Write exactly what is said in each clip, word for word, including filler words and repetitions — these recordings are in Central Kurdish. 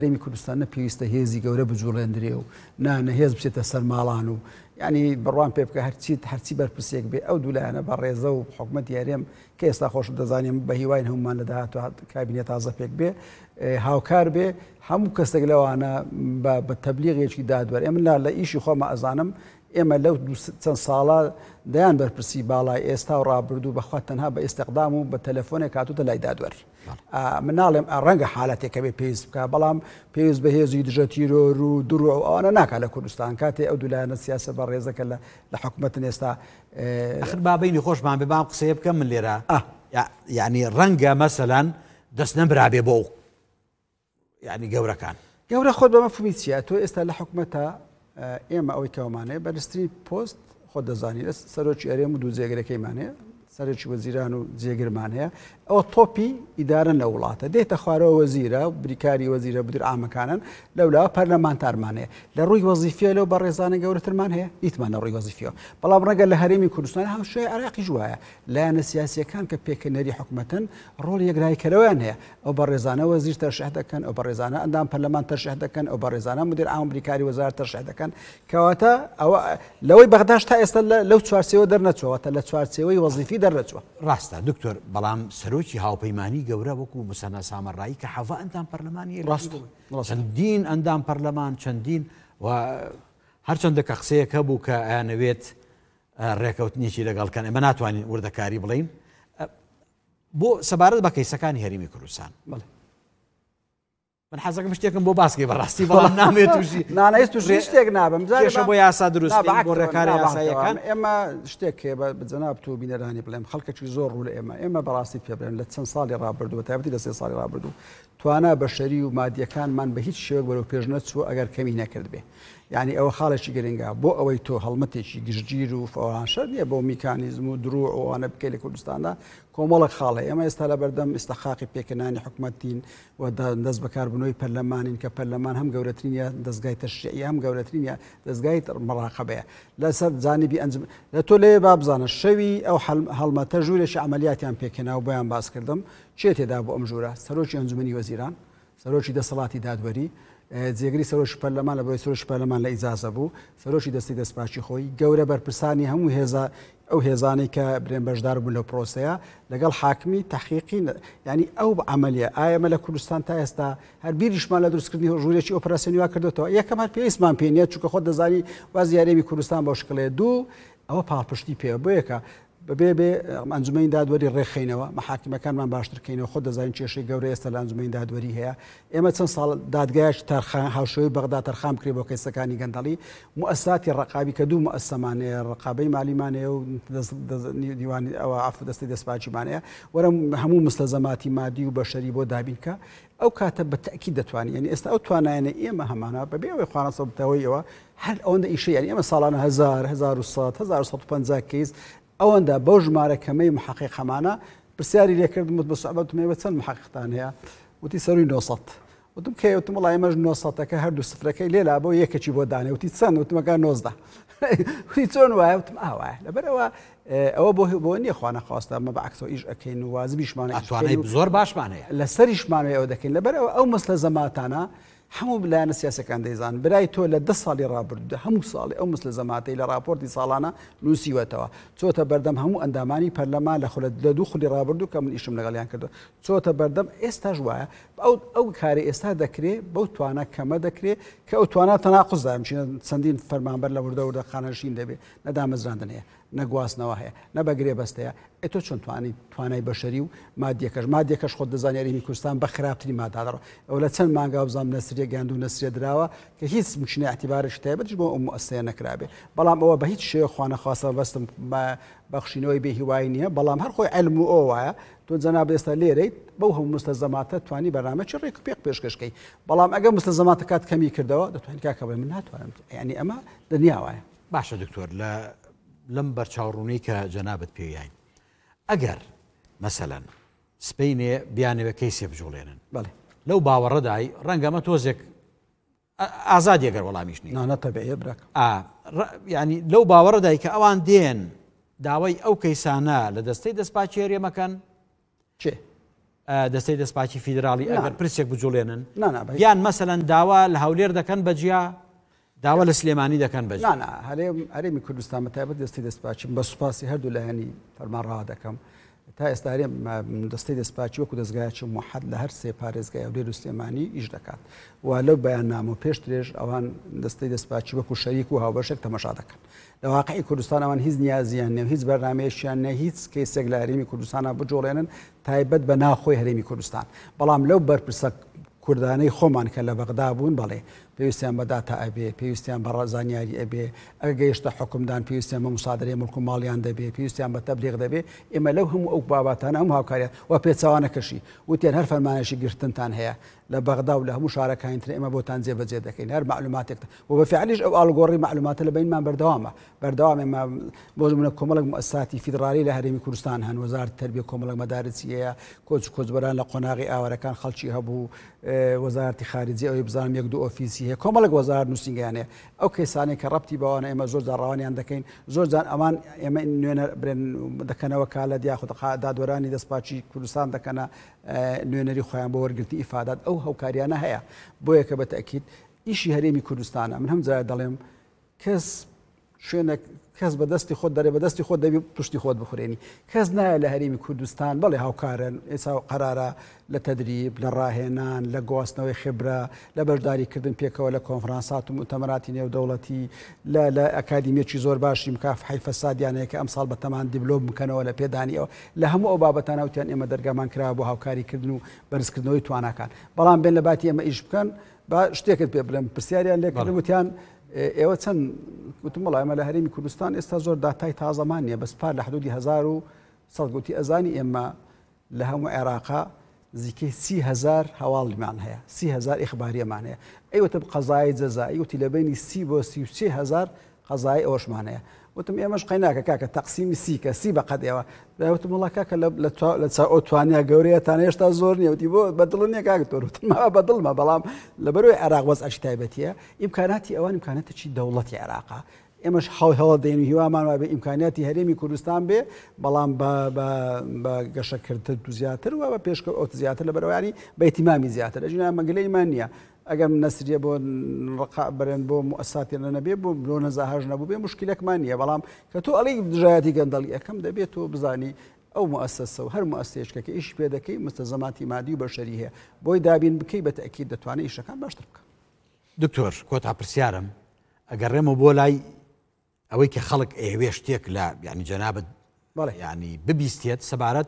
هەرێمی کوردستان پێویستە هێزی گەورە بجوڵێندرێ و نانە هێز بچێتە سەر ماڵان و ینی بڕوان پێ بکە هەرچیت هەرچی بەرپرسێک بێ ئەو دوولایەنە بە ڕێزە و حکوومەتی هەرێم کە ئێستا خۆش دەزانیم بە هیوای هەمومان لە داهاتوە کابینێت تازە پێک بێ هاوکار بێ هەموو کەسێک لەوانە بە تەبلیغێکی دادوەر ئێمە لە ئیشی خۆمە ئەزانم ئێمە لەو چەند ساڵە دەیان بەرپرسی باڵای ئێستا و ڕابردوو بەخوا تەنها بە ئێستەقدام و بە تەلەفۆنێک هاتووتە لای دادوەر من ناڵێم ڕەنگە حالەتێکە بێ پێویست بکە بەڵام پێویست بە هێزی دژە تیرۆر و دروع و ئەوانە ناکات لە کوردستان کاتێ ئەو دوولایەنە سیاسە بە ڕێزەکە لە حکوومەتن ئێستا ئەخر بابینی خۆشمان بێ بام قسەیە بکەم من لێرە یعنی ڕەنگە مەسەلەن دەست نەبرابێ بۆ یعنی گەورەکان گەورە خۆت بە مەفهومی چییە تۆ ئێستا لە حکوومەتە ئێمە ئەوەی کەومانەیە بەرزترین پۆست خۆ دەزانی سەرۆکی ئەرێم و دوو جێگرەکەیمانەیە سەرۆکی وەزیران و جێگرمان هەیە ئەوە تۆپی ئیدارەن لە وڵاتە دێتە خوارەوە وەزیرە بریکاری وەزیرە بدر ئامەکانن لەولا پەرلەمانتارمانەیە لە ڕووی وەزیفە لەو بە ڕێزانە گەورەترمان هەیە ئیتمانە ڕووی وەزیفەوە بەڵام ڕەنگە لە هەرێمی کوردستان هەمشوێ عراقی جوایە لایەنە سیاسیەکان کە پێکەنەری حکوومەتن ڕۆڵ یەکرایکەرەوەیان هەیە ئەو بە ڕێزانە وەزیر تەرشیح دەکەن ئەو بە ڕێزانە ئەندام پەرلەمان تەرشیح دەکەن ئەو بە ڕێزانە مدیر عام بریکاری وەزارەت تەرشیح دەکەن کەواتە ئەوە لەوەی بەغداش تا ئێستا لەو چوارچێوە دەرنەچوەوە لە چوارچێوەی وەزیفی دەرنەچوە ڕاستە دکتۆر بەڵام سەرۆکی هاوپەیمانی گەورە وەکو موسەنا سامەڕایی کە حەڤە ئەندام پەرلەمانی چەندین ئەندام پەرلەمان چەندین و هەرچەندە کە قسەیەک هەبوو کە ئەیانەوێت ڕێکەوتنیی لەگەڵکەن ئێمە ناتوانین وردەکاری بڵین بۆ سەبارەت بە کەیسەکانی هەرێمی کوردستان من حەزەکەم شتێکم بۆ باسکەی بەڕاستی بەڵام نامێت تووشی نانەوێت تووشی شتێک نابم کێشە بۆ یاسا دروست بۆ ڕێکاری یاساییەکان ئێمە شتێک بە جەناب تۆ بینەرانی بڵێم خەڵکێکی زۆر ڕوو لە ئێمە ئێمە بەڕاستی پێ بڵێن لە چەند ساڵی ڕابردووە تایبەتی لە سێ ساڵی ڕابردوو توانە بەشەری و مادیەکانمان بە هیچ شێوەک بەرەو پێش نەچووە ئەگەر کەمی نەکرد بێ یعنی ئەوە خاڵێکی گرنگە بۆ ئەوەی تۆ هەڵمەتێکی گشتگیر و فەوانشەر نییە بۆ میکانیزم و دروع ئەوانە بکەی لە کوردستاندا کۆمەڵک خاڵی ئێمە ئێستا لە بەردەم ئستەخاقی پێکەنانی حکوومەتین و دەست بەکاربوونەوەی پەرلەمانین کە پەرلەمان هەم گەورەترینە دەستگای تەشریعی هەم گەورەترینە دەستگای مڕاقەبەیە لەسەر جانبی ئەنجوم لە تۆ لێ با بزانە شەوی ئەو هەڵمەتە ژوورێکی عملیاتیان پێکەنا و بۆیان باس کردم چێ تێدا بۆ ئەم ژوورە سەرۆکی ئەنجومەنی وەزیران سەرۆکی دەسەڵاتی دادوەری جێگری سەرۆکی پەرلەمان لە بۆی سەرۆکی پەرلەمان لە ئیجازە بوو سەرۆکی دەستی دەستپاچی خۆی گەورە بەرپرسانی هەموو هێزە ئەو هێزانەی کە برێن بەشدار بوون لە پرۆسەیە لەگەڵ حاکمی تەحقیقی ینی ئەو عملیە ئایەمە لە کوردستان تا ئێستا هەر بیریشمان لە دروستکردنی ژوورێکی ئۆپراسیۆنیوا کردوێتەوە یەکەم هەر پێویستمان پێ نییە چونکە خۆت دەزانی وازی یاریێمی کوردستان بە شکڵێ دوو ئەوە پاڵپشتی پێ بۆ یەکە بەبێ بێ ئەنجومەی دادوەری ڕێخینەوە مەحاکمەکانمان باشترکەینەوە خۆ دەزانین کێشەی گەورە ئێستا لە ئەنجومەی دادوەری هەیە ئێمە چەند ساڵ دادگایش تەرخان هاوشەوەی بەغدا تەرخام کرێ بۆ کەیسەکانی گەندەڵی موەسساتی ڕقابی کە دوو موەسسەمانەیە ڕقابەی مالیمانەیە و دیوانی ئەوە عفو دەستی دەستپاچیمانەیە وەرە هەموو مستەزەماتی مادی و بەشەری بۆ دابینکە ئەو کاتە بە تەکی دەتوانین یعنی ئێستا ئەو توانایانە ئێمە هەمانە بەبێ ئەوەی خوانە سەبتەوەی ئەوە هەر ئەوەندە ئیشە یعنی ئێمە ساڵانە هەزار هەزار و سەد هەزار و سەد و پەنجا کەیس ئەوەندە بەو ژمارەکەمەی محقق هەمانە پرسیاری لێکردمت بە سوعبەتمەوە چەند محققتان هەیە وتی سەروی نۆ سەد وتم کێ وتم وڵای ئێمەش نۆ سەدەکە هەردوو سفرەکەی لێلا بۆ یەکێکی بۆ دانێ وتی چەند وتمەکە نۆزدە وتی چۆن وایە وتم ئاوایە لەبەرەوە ئەوە بۆ بۆ نییە خوانە خواستە ئەمە بەعکسەوە ئیش ئەەکەین و وازبیشمانە زۆر باشمانەیە لە سەریشمانەوە ئەوە دەکەین لەبەرەوە ئەو مستەزەماتانە هەموو لایەنە سیاسەکان دەیزان برای تۆ لە دە ساڵی ڕابردووە هەموو ساڵی ئەو مستەزەماتەی لە راپۆرتی ساڵانە نووسیوەتەوە چۆتە بەردەم هەموو ئەندامانی پەرلەمان لە خولە لە دوو خولی ڕابردوو کە من ئیشم لەگەڵیان کردو چۆتە بەردەم ئێستاش وایە ئەو ئەو کاری ئێستا دەکرێت بەو توانە کەمە دەکرێت کە ئەو توانە تەناقوزدا بچینە چەندین فەرمانبەر لە وردە وردە خانەشین دەبێت نەدامەزراندن هەیە نەگواستنەوە هەیە نەبەگرێ بەستەیە ئێ تۆ چۆن توانی توانای بەشەری و مادیەکەش مادیەکەش خۆت دەزانی هەرێمی کوردستان بە خراپترین مادادەڕەوە ئەو لە چەند مانگا بزانام نەسرە گەاندوو نەسرێ درراوە کە هیچ مچنە اعتیبارش تایبەتش بۆ ئەو موەسسەیە نەکرابێ بەڵام ئەوە بە هیچ شێوە خوانە خواستە بەستم بەخشینەوەی بێ هیوای نییە بەڵام هەر خۆی علم و ئەو وایە تۆ جەناب ئێستا لێرەیت بەو هەموو مستەزەماتە توانی بەرنامەی ڕێک پێک پێشکەشکەی بەڵام ئەگەر مستەزەماتە کات کەمی کردەوە دەتوانین کاکە بڵێ من ناتوانم یعنی ئەمە دنیا وایە باشە دکتۆر لە لەم بەرچاوڕوونی کە جەنابەت پێیین ئەگەر مەسەلەن سپینێ بیانەوە کەیسێ بجوڵێنن بەڵێ لەو باوەڕەدای ڕەنگەمە تۆزێک ئازادی ئەگەر وەڵامیش نیە نانەتەبێ براک ینی لەو باوەڕەدای کە ئەوان دێن داوای ئەو کەیسانە لە دەستەی دەستپاچێریێمەکەن چێ دەستەی دەستپاکی فیدراالی ئەگەر پرسێک بجوڵێنن یان مەسەلەن داوا لە هەولێر دەکەن بەجیا داوا لە سلێمانی دەکەن بەج هەرێمی کوردستان بەتایبەت دەستی دەستپاچی بە سوپاسی هەردوو لایەنی فەرمانڕەوا دەکەم تا ئێستا هەرێم دەستەی دەستپاچی وەکو دەستگایکی موحەد لە هەر سێ پارێزگای هەولێر و سلێمانی ئیش دەکات و لەو بەیاننامە و پێش درێژ ئەوان دەستەی دەستپاچی وەکو شەریک و هاوبەشێک تەماشا دەکەن لە واقعی کوردستان ئەوان هیچ نیازیان نێ هیچ بەرنامەیەشیان نە هیچ کەیسێک لە هەرێمی کوردستانە بجۆڵێنن تایبەت بە ناوخۆی هەرێمی کوردستان بەڵام لەو بەرپرسە کوردانەی خۆمان کە لە بەغدا بوون بەڵێ پێویستیان بە داتا ئەبێ پێویستیان بە ڕازانیاری ئەبێ ئەگە گەیشتە حکومدان پێویستیان بە مسادرەی مڵک و ماڵیان دەبێ پێویستیان بە تەبلیغ دەبێ ئێمە لەو هەموو ئەو باباتانە هەموو هاوکاریان و پێچاوانەکەشی وتیان هەر فەرمانێکی گرتنتان هەیە لە بەغدا و لە هەموو شارەکانتر ئێمە بۆتان جێبەجێ دەکەین هەر معلوماتێک و بەفعلیش ئەو ئاڵگۆڕی معلوماتە لە بینمان بەردەوامە بەردەوام ئێمە بۆ نمونە کۆمەڵک مؤسساتی فیدرالی لە هەرێمی کوردستان هەن وەزارەتی تەربیە کۆمەڵک مەدارسیەیە کۆچ کۆچبەران لە قۆناغی ئاوارەکان خەڵکی هەبوو وەزارەتی خارجی ئەوەی بزانم یەک دوو ئۆفیسی هەیە کۆمەڵک وەزارەت نووسینگیانەیە ئەو کەسانێک کە ڕەبتی بەوانە ئێمە زۆر جار ڕاوانیان دەکەین زۆر جان ئەمان ئێمە نوێنە برێن دەکەنەوە کالە دیاخود دادوەرانی دەستپاچی کوردستان دەکەنە نوێنەری خۆیان بۆ وەرگرتی ئیفادات ئەو هەوکاریانە هەیە بۆیە کە بەتەکید ئیشی هەرێمی کوردستانە من هەم جار دەڵێم کەس شوێنە کەس بەدەستی خۆت دەرێ بەدەستی خۆت دەبی پشتی خۆت بخورێنی کەس نایە لە هەرێمی کوردستان بەڵێ هاوکارن ئێستا قەرارە لە تەدریب لە ڕاهێنان لە گواستنەوەی خبرە لە بەشداریکردن پێکەوە لە کۆنفرانسات و مؤتەمەراتی نێودەوڵەتی لە ئەکادیمێکی زۆر باشی مکافحەی فەسادیانەیە کە ئەمساڵ بەتەمان دیبلۆم بکەنەوە لە پێدانیەوە لە هەموو ئەو بابەتانە وتیان ئێمە دەرگامان کراوە بۆ هاوکاریکردن و بەرزکردنەوەی تواناکان بەڵام بێن لە باتی ئێمە ئیش بکەن با شتێکت پێ بڵێم پرسیاریان لێکردن وتیان ئێوە چەند گوتم وڵای ئێمە لە هەرێمی کوردستان ئێستا زۆر داتای تازەمان نییە بەس پار لە حدودی هەزار و سەد گوتی ئەزانی ئێمە لە هەموو عێراقا زیکەی سی هەزار هەواڵیمان هەیە سی هەزار ئیخباریەمان هەیە ئەیوەتە قەزای جەزایی وتی لە بینی سی بۆ سی و سێ هەزار قەزای ئەوەشمان هەیە وتم ئێمەش قەیناکە کاکە تەقسیمی سی کە سی بەقەد ئێوە وتم وڵا کاکە لە چاو توانیا گەورەیەتان هێشتا زۆر نییە وتی بۆ بەدڵ نییە کاکە تۆ وتمەوە بەدڵمە بەڵام لەبەرەوەی عێراق وەزعی تایبەتیە ئیمکاناتی ئەوان ئیمکاناتێکی دەوڵەتی عێراقا ئێمەش حەو هەوڵ دەین و هیوامان وابێ ئیمکانیاتی هەرێمی کوردستان بێ بەڵام بە گەشەکردن و زیاتر و بە پێشکە ئەوت زیاتر لە بەرەوەیانی بە ئیتیمامی زیاتر ئەژینە مەگەلەیمان نییە ئەگەر نەسریە بۆ بڕێن بۆ مؤسساتێنە نەبێ بۆ بۆ نەزاهەژ نەبوو بێ مشکلێکمان نییە بەڵام کە تۆ ئەڵی دژایەتی گەندەڵی ئەەکەم دەبێت تۆ بزانی ئەو مؤسسە و هەر مؤسسەیەشکە کە ئیش پێ دەکەی مستەزەماتی مادی و بەشەری هەیە بۆی دابین بکەی بە تەکید دەتوانێت ئیشەکان باشتر بکە دکتۆر کۆتا پرسیارم ئەگەڕێمە بۆ لای ئەوەی کە خەڵک ئێوێ شتێک لە ینی جەنابەت ینی ببیستێت سەبارەت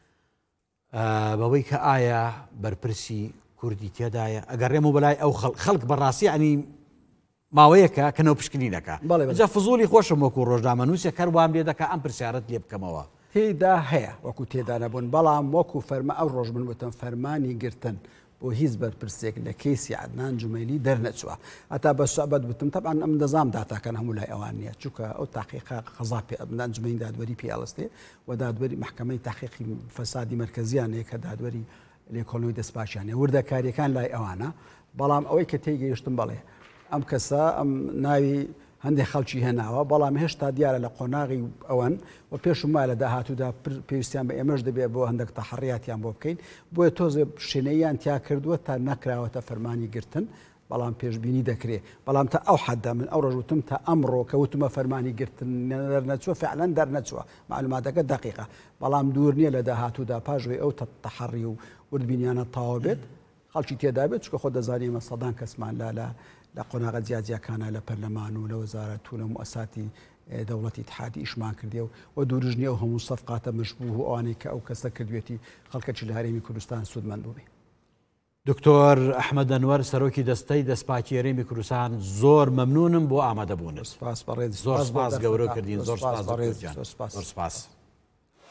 بەوەی کە ئایا بەرپرسی کوردی تێدایە ئەگەڕێمە بەلای ئەو خەڵک بەڕاستی ئەنی ماوەیەکە کەنەوە پشکنینەکە جا فزولی خۆشم وەکو ڕۆژنامەنووسێ کەروان لێ دەکە ئەم پرسیارەت لێ بکەمەوە تێدا هەیە وەکو تێدا نەبوون بەڵام وەکو فەرمە ئەو ڕۆژ من وتم فەرمانی گرتن بۆ هیچ بەرپرسێک لە کەیسی عەدنان جومەیلی دەرنەچووە هەتا بە سوعبەت بتم تەبعاً ئەم دەزام داتاکەن هەموو لای ئەوان نییە چونکە ئەو تاقیقا قەزا پێ عەدنان جومەیلی دادوەری پێڵستێ و دادوەری محکەمەی تاقیقی فەسادی مەرکەزیانەیە کە دادوەری لێکۆڵینەوەی دەستپاچیانێ وردەکاریەکان لای ئەوانە بەڵام ئەوەی کە تێگەیشتم بەڵێ ئەم کەسە ئەم ناوی هەندێک خەڵکی هێناوە بەڵام هێشتا دیارە لە قۆناغی ئەوەن و پێشم وایە لە داهاتوودا پێویستیان بە ئێمەش دەبێت بۆ هەندێک تەحەڕیاتیان بۆ بکەین بۆیە تۆزێ شوێنەیان تیا کردووە تا نەکراوەتە فەرمانی گرتن بەڵام پێشبینی دەکرێت بەڵام تا ئەو حەددا من ئەو ڕۆژوتم تا ئەمڕۆ کە وتمە فەرمانی گرتن دەرنەچووە فعلەن دەرنەچووە معلوماتەکە دقیقە بەڵام دوور نییە لە داهاتوودا پاژوێ ئەو تەحەڕی و وردبینیانە تاوا بێت خەڵکی تێدا بێت چکە خۆ دەزانانی ئێمە سەدان کەسمان لا لە لە قۆناغە جیاجیەکانە لە پەرلەمان و لە وەزارەت و لە مؤسساتی دەوڵەتی اتحادی ئیشمان کردێ و دوورژ نییە و هەموو سەفقاتە مشبوه و ئەوانەی کە ئەو کەسە کردوێتی خەڵکەکی لە هەرێمی کوردستان سوودمەند بووبێ. دکتۆر ئەحمەد ئەنوەر سەرۆکی دەستەی دەستپاکی هەرێمی کوردستان زۆر مەمنونم بۆ ئامادەبوونت. سپاس بەڕێز زۆر سپاس گەورە کردین زۆر سپاس.